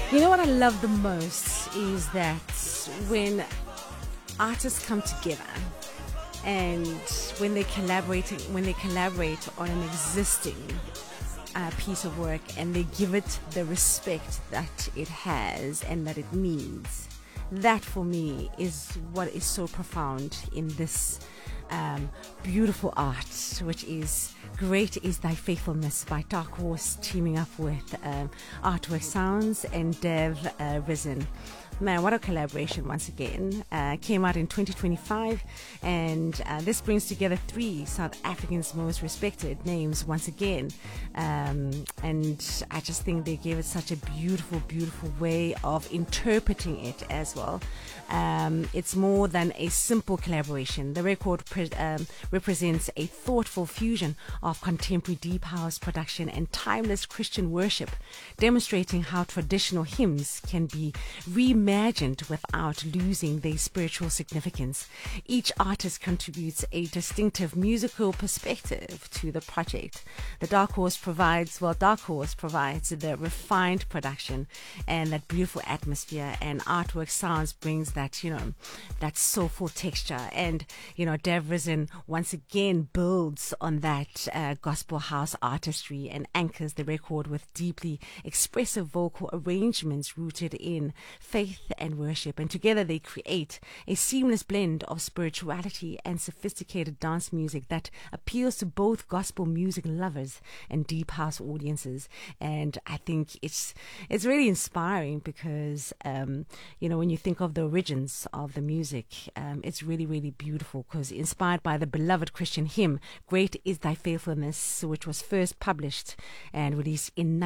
You know what I love the most is that when artists come together and when they collaborate on an existing piece of work and they give it the respect that it has and that it needs. That for me is what is so profound in this beautiful art, which is Great Is Thy Faithfulness by Dark Horse teaming up with Artwork Sounds and Dev Risen. Man, what a collaboration once again. Came out in 2025, and this brings together three South Africans' most respected names once again. And I just think they gave it such a beautiful, beautiful way of interpreting it as well. It's more than a simple collaboration. The record represents a thoughtful fusion of contemporary deep house production and timeless Christian worship, demonstrating how traditional hymns can be reimagined without losing their spiritual significance. Each artist contributes a distinctive musical perspective to the project. Dark Horse provides the refined production and that beautiful atmosphere, and Artwork Sounds brings that, that soulful texture. And, Dev Risen once again builds on that gospel house artistry and anchors the record with deeply expressive vocal arrangements rooted in faith and worship, and together they create a seamless blend of spirituality and sophisticated dance music that appeals to both gospel music lovers and deep house audiences. And I think it's really inspiring because when you think of the origins of the music, it's really, really beautiful because inspired by the beloved Christian hymn Great Is Thy Faithfulness, which was first published and released in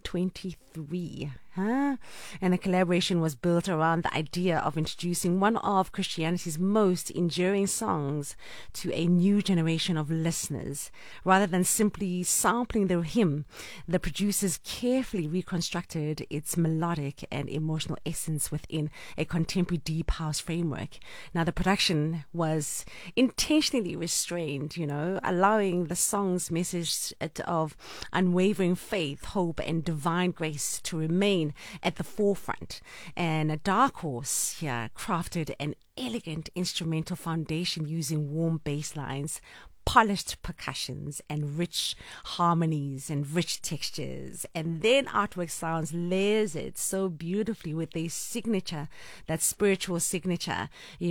1923. And the collaboration was built around the idea of introducing one of Christianity's most enduring songs to a new generation of listeners. Rather than simply sampling the hymn, the producers carefully reconstructed its melodic and emotional essence within a contemporary deep house framework. Now, the production was intentionally restrained, allowing the song's message of unwavering faith, hope, and divine grace to remain at the forefront. And a Dark Horse here crafted an elegant instrumental foundation using warm bass lines, polished percussions, and rich harmonies and rich textures. And then Artwork Sounds layers it so beautifully with a signature, that spiritual signature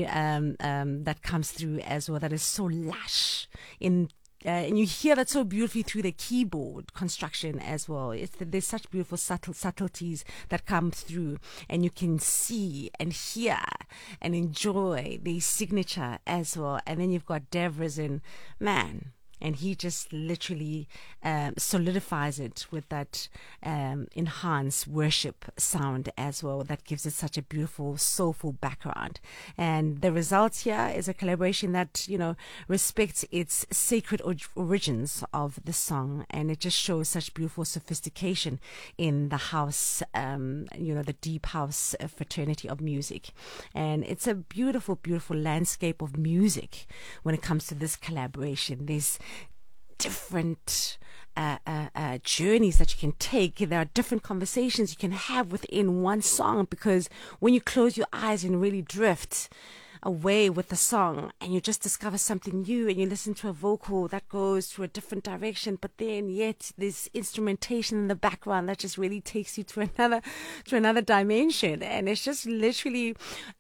that comes through as well, that is so lush and you hear that so beautifully through the keyboard construction as well. There's such beautiful subtleties that come through, and you can see and hear and enjoy the signature as well. And then you've got Dev Risen, man, and he just literally solidifies it with that enhanced worship sound as well that gives it such a beautiful, soulful background. And the result here is a collaboration that, respects its sacred origins of the song, and it just shows such beautiful sophistication in the house, the deep house fraternity of music. And it's a beautiful, beautiful landscape of music when it comes to this collaboration. There's different journeys that you can take. There are different conversations you can have within one song, because when you close your eyes and really drift away with the song and you just discover something new and you listen to a vocal that goes to a different direction, but then yet there's instrumentation in the background that just really takes you to another dimension. And it's just literally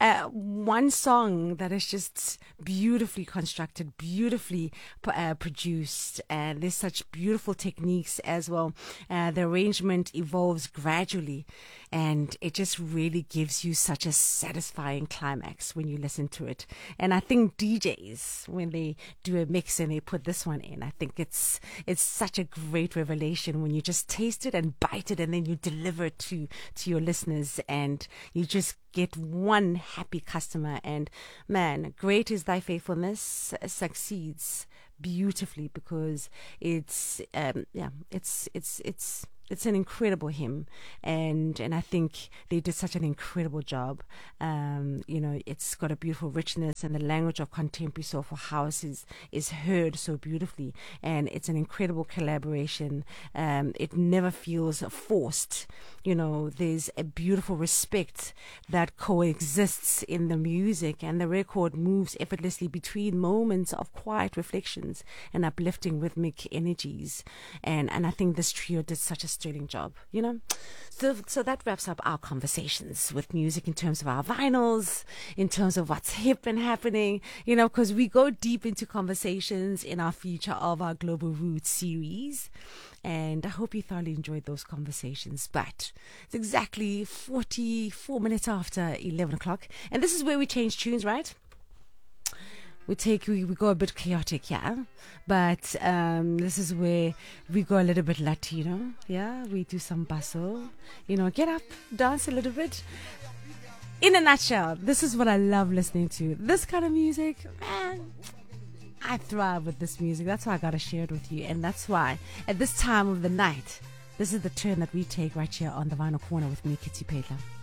one song that is just beautifully constructed, beautifully produced, and there's such beautiful techniques as well. The arrangement evolves gradually, and it just really gives you such a satisfying climax when you listen to it. And I think DJs, when they do a mix and they put this one in, I think it's such a great revelation when you just taste it and bite it, and then you deliver it to your listeners, and you just get one happy customer. And man, Great Is Thy Faithfulness succeeds beautifully because it's It's an incredible hymn, and I think they did such an incredible job. It's got a beautiful richness, and the language of contemporary soulful house is heard so beautifully, and it's an incredible collaboration. It never feels forced. There's a beautiful respect that coexists in the music, and the record moves effortlessly between moments of quiet reflections and uplifting rhythmic energies. And I think this trio did such a sterling job, So that wraps up our conversations with music in terms of our vinyls, in terms of what's hip and happening, because we go deep into conversations in our feature of our Global Roots series. And I hope you thoroughly enjoyed those conversations. But it's exactly 44 minutes after 11 o'clock. And this is where we change tunes, right? We go a bit chaotic, yeah. But this is where we go a little bit Latino, yeah. We do some basso, get up, dance a little bit. In a nutshell, this is what I love listening to. This kind of music, man, I thrive with this music. That's why I gotta share it with you. And that's why at this time of the night, this is the turn that we take right here on the Vinyl Corner with me, Kitty Pedler.